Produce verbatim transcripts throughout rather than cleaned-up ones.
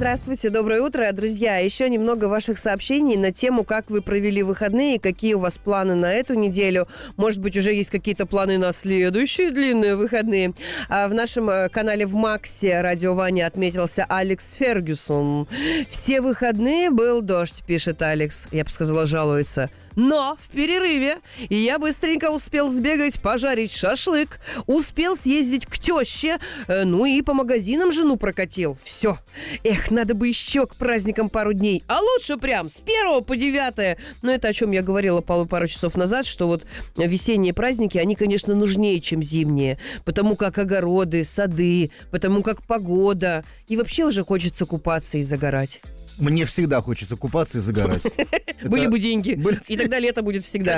здравствуйте, доброе утро. Друзья, еще немного ваших сообщений на тему, как вы провели выходные, какие у вас планы на эту неделю. Может быть, уже есть какие-то планы на следующие длинные выходные. А в нашем канале в Максе Радио Ваня отметился Алекс Фергюсон. Все выходные был дождь, пишет Алекс. Я бы сказала, жалуется. Но в перерыве я быстренько успел сбегать, пожарить шашлык, успел съездить к теще, ну и по магазинам жену прокатил. Все. Эх, надо бы еще к праздникам пару дней, а лучше прям с первого по девятое. Но это о чем я говорила пару, пару часов назад, что вот весенние праздники, они, конечно, нужнее, чем зимние, потому как огороды, сады, потому как погода. И вообще уже хочется купаться и загорать. Мне всегда хочется купаться и загорать. Были бы деньги. И тогда лето будет всегда.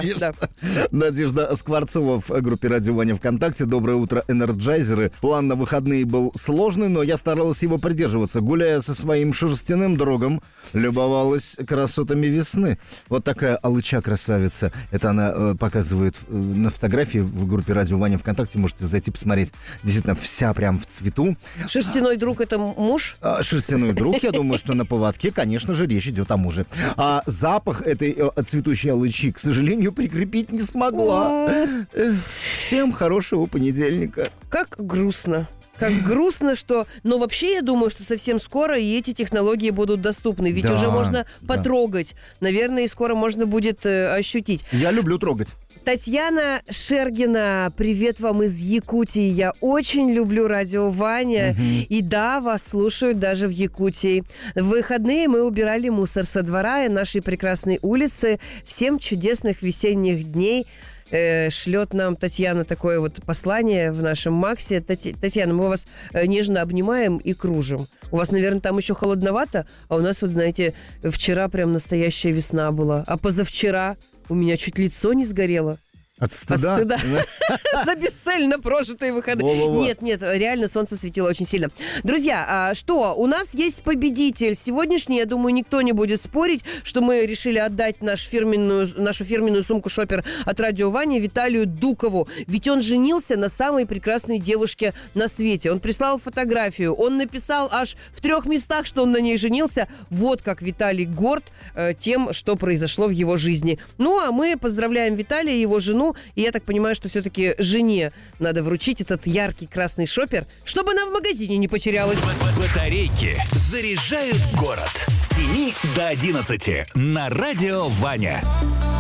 Надежда Скворцова в группе «Радио Ваня» ВКонтакте. Доброе утро, энерджайзеры. План на выходные был сложный, но я старалась его придерживаться. Гуляя со своим шерстяным другом, любовалась красотами весны. Вот такая алыча красавица. Это она э, показывает э, на фотографии в группе «Радио Ваня» ВКонтакте. Можете зайти посмотреть. Действительно, вся прям в цвету. Шерстяной друг — это муж? А, шерстяной друг, я думаю, что на поводке, конечно же, речь идет о муже. А запах этой э, цветущей алычи, к сожалению, прикрепить не смогла. Эх, всем хорошего понедельника. Как грустно. Как грустно, что... Но вообще, я думаю, что совсем скоро и эти технологии будут доступны. Ведь да, уже можно да. потрогать. Наверное, и скоро можно будет э, ощутить. Я люблю трогать. Татьяна Шергина, привет вам из Якутии. Я очень люблю Радио Ваня. Угу. И да, вас слушают даже в Якутии. В выходные мы убирали мусор со двора и нашей прекрасной улицы. Всем чудесных весенних дней. Э, шлет нам Татьяна такое вот послание в нашем Максе. Тати, Татьяна, мы вас нежно обнимаем и кружим. У вас, наверное, там еще холодновато, а у нас, вот знаете, вчера прям настоящая весна была. А позавчера у меня чуть лицо не сгорело. От стыда? От стыда. За бесцельно прожитые выходные. Во-во-во. Нет, нет, реально солнце светило очень сильно. Друзья, что? У нас есть победитель. Сегодняшний, я думаю, никто не будет спорить, что мы решили отдать наш фирменную, нашу фирменную сумку «Шопер» от Радио Вани Виталию Дукову. Ведь он женился на самой прекрасной девушке на свете. Он прислал фотографию. Он написал аж в трех местах, что он на ней женился. Вот как Виталий горд э, тем, что произошло в его жизни. Ну, а мы поздравляем Виталия и его жену. И я так понимаю, что все-таки жене надо вручить этот яркий красный шопер, чтобы она в магазине не потерялась. Батарейки заряжают город с семи до одиннадцати на Радио Ваня.